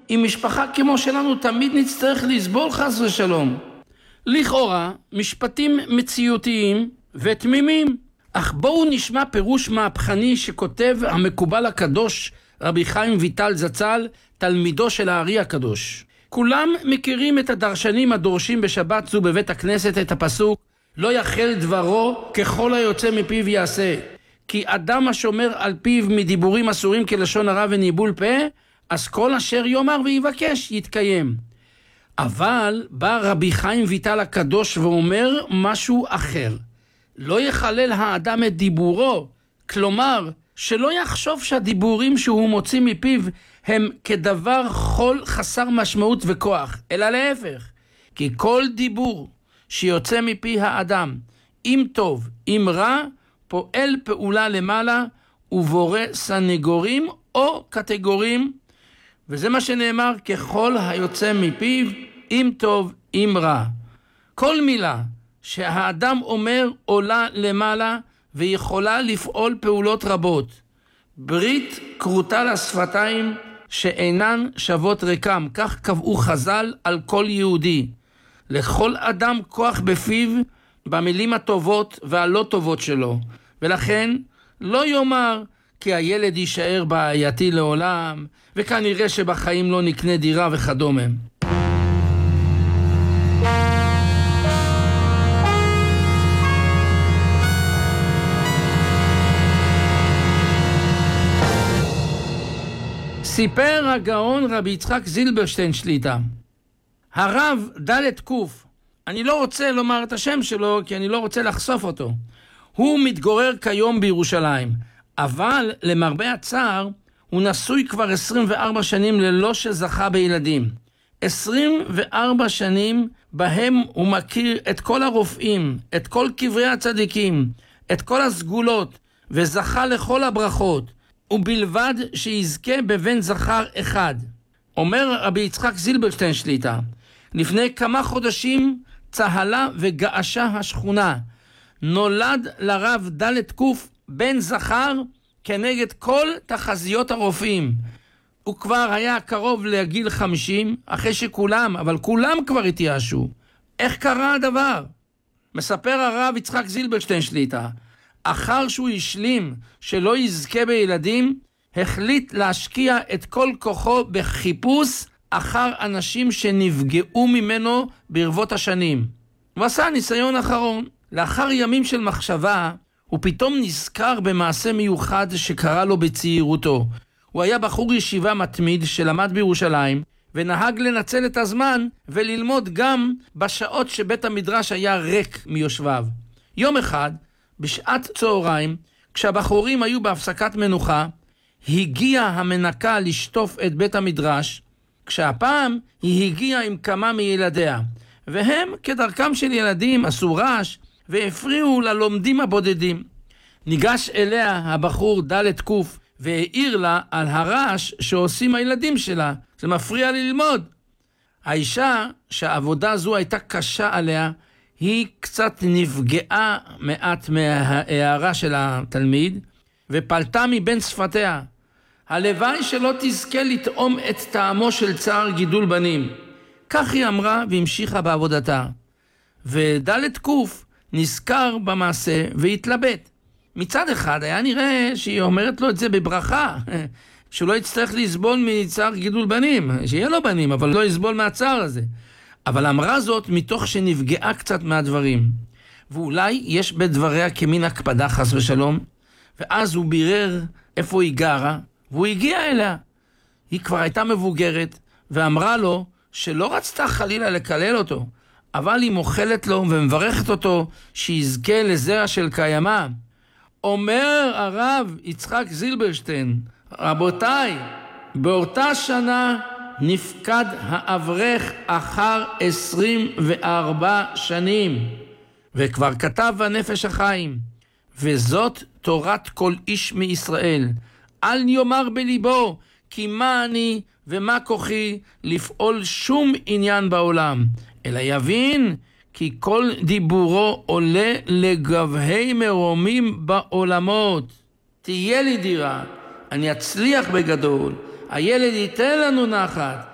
עם משפחה כמו שלנו תמיד נצטרך לסבול חס ושלום. לכאורה, משפטים מציאותיים ותמימים. אך בואו נשמע פירוש מהפכני שכותב המקובל הקדוש רבי חיים ויטל זצ"ל, תלמידו של הארי הקדוש. כולם מכירים את הדרשנים הדורשים בשבת זו בבית הכנסת את הפסוק לא יחל דברו ככל היוצא מפיו יעשה. כי אדם השומר על פיו מדיבורים אסורים כלשון הרע וניבול פה, אז כל אשר יאמר ויבקש יתקיים. אבל בא רבי חיים ויטל הקדוש ואומר משהו אחר. לא יחלל האדם את דיבורו, כלומר שלא יחשוב שהדיבורים שהוא מוציא מפיו הם כדבר חול חסר משמעות וכוח, אלא להפך. כי כל דיבור שיוצא מפי האדם, אם טוב, אם רע, פועל פעולה למעלה ובורא סנגורים או קטגורים, וזה מה שנאמר ככל היוצא מפיו, אם טוב, אם רע. כל מילה שהאדם אומר עולה למעלה ויכולה לפעול פעולות רבות. ברית כרותה לשפתיים שאינן שוות ריקם, כך קבעו חז"ל על כל יהודי. לכל אדם כוח בפיו במילים הטובות והלא טובות שלו, ולכן לא יאמר כי הילד יישאר בעייתי לעולם, וכנראה שבחיים לא נקנה דירה וכדומה. סיפר הגאון רבי יצחק זילברשטיין שליטה. הרב דלת קוף, אני לא רוצה לומר את השם שלו כי אני לא רוצה לחשוף אותו. הוא מתגורר כיום בירושלים, אבל למרבה הצער הוא נשוי כבר 24 שנים ללא שזכה בילדים. 24 שנים בהם הוא מכיר את כל הרופאים, את כל קברי הצדיקים, את כל הסגולות, וזכה לכל הברכות, ובלבד שיזכה בבן זכר אחד. אומר רבי יצחק זילברשטיין שליטה, לפני כמה חודשים צהלה וגעשה השכונה. נולד לרב דלת קוף בן זכר כנגד כל תחזיות הרופאים. הוא כבר היה קרוב לגיל 50, אחרי שכולם, אבל כולם כבר התייאשו. איך קרה הדבר? מספר הרב יצחק זילברשטיין שליטה, אחר שהוא השלים שלא יזכה בילדים, החליט להשקיע את כל כוחו בחיפוש אחר אנשים שנפגעו ממנו ברבות השנים. הוא עשה ניסיון אחרון. לאחר ימים של מחשבה, הוא פתאום נזכר במעשה מיוחד שקרה לו בצעירותו. הוא היה בחור ישיבה מתמיד שלמד בירושלים, ונהג לנצל את הזמן וללמוד גם בשעות שבית המדרש היה ריק מיושביו. יום אחד, בשעת צהריים, כשהבחורים היו בהפסקת מנוחה, הגיעה המנקה לשטוף את בית המדרש, כשהפעם היא הגיעה עם כמה מילדיה, והם כדרכם של ילדים עשו רעש והפריעו ללומדים הבודדים. ניגש אליה הבחור דלת קוף והעיר לה על הרעש שעושים הילדים שלה, זה מפריע ללמוד. האישה שהעבודה זו הייתה קשה עליה, היא קצת נפגעה מעט מההערה של התלמיד, ופלטה מבין שפתיה, הלוואי שלא תזכה לטעום את טעמו של צער גידול בנים. כך היא אמרה והמשיכה בעבודתה. ודלת קוף נזכר במעשה והתלבט. מצד אחד היה נראה שהיא אומרת לו את זה בברכה, שהוא לא יצטרך לסבול מצער גידול בנים, שיהיה לו בנים, אבל לא יסבול מהצער הזה. אבל אמרה זאת מתוך שנפגעה קצת מהדברים. ואולי יש בדבריה כמין הקפדה חס ושלום, ואז הוא בירר איפה היא גרה, והוא הגיע אליה. היא כבר הייתה מבוגרת, ואמרה לו שלא רצתה חלילה לקלל אותו, אבל היא מוחלת לו ומברכת אותו שיזכה לזרע של קיימה. אומר הרב יצחק זילברשטיין, רבותיי, באותה שנה נפקד האברך אחר 24 שנים, וכבר כתב בנפש החיים, וזאת תורת כל איש מישראל. אל יאמר בליבו, כי מה אני ומה כוחי לפעול שום עניין בעולם, אלא יבין כי כל דיבורו עולה לגבהי מרומים בעולמות. תהיה לי דירה, אני אצליח בגדול, הילד ייתן לנו נחת,